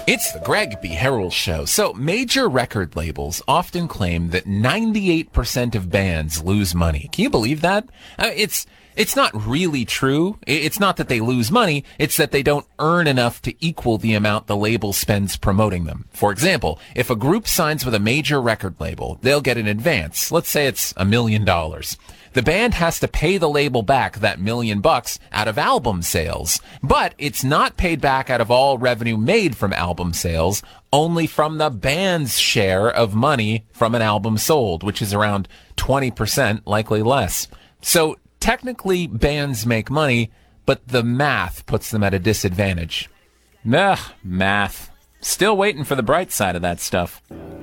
It's the Greg B. Harrell Show. So, major record labels often claim that 98% of bands lose money. Can you believe that? It's not really true. It's not that they lose money. It's that they don't earn enough to equal the amount the label spends promoting them. For example, if a group signs with a major record label, they'll get an advance. Let's say it's $1 million. The band has to pay the label back that $1 million out of album sales, but it's not paid back out of all revenue made from album sales, only from the band's share of money from an album sold, which is around 20%, likely less. So technically bands make money, but the math puts them at a disadvantage. Math. Still waiting for the bright side of that stuff.